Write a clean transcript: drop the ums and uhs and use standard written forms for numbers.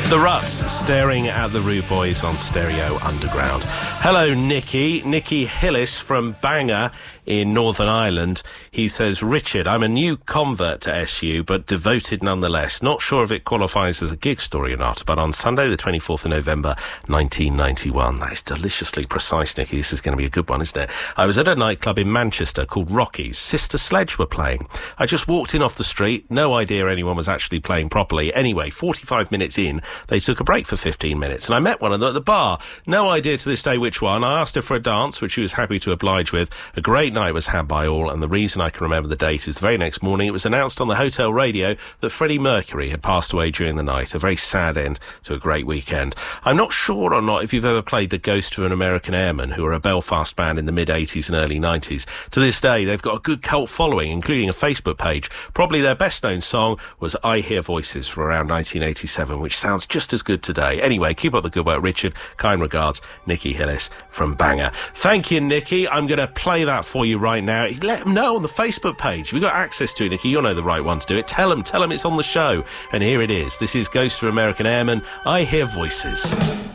The Ruts, staring at the Rude Boys on Stereo Underground. Hello, Nicky. Nicky Hillis from Bangor in Northern Ireland. He says, Richard, I'm a new convert to SU, but devoted nonetheless. Not sure if it qualifies as a gig story or not, but on Sunday, the 24th of November, 1991. That is deliciously precise, Nicky. This is going to be a good one, isn't it? I was at a nightclub in Manchester called Rocky's. Sister Sledge were playing. I just walked in off the street. No idea anyone was actually playing properly. Anyway, 45 minutes in, they took a break for 15 minutes, and I met one of them at the bar. No idea to this day which one. I asked her for a dance, which she was happy to oblige with. A great night was had by all, and the reason I can remember the date is the very next morning it was announced on the hotel radio that Freddie Mercury had passed away during the night. A very sad end to a great weekend. I'm not sure or not if you've ever played the Ghost of an American Airman, who are a Belfast band in the mid-80s and early 90s. To this day, they've got a good cult following, including a Facebook page. Probably their best-known song was I Hear Voices from around 1987, which sounds just as good today. Anyway, keep up the good work, Richard. Kind regards, Nicky Hillis from Bangor. Thank you, Nicky. I'm going to play that for you right now. Let them know on the Facebook page. If you've got access to it, Nicky, you'll know the right one to do it. Tell them it's on the show. And here it is. This is Ghost of American Airman, I Hear Voices.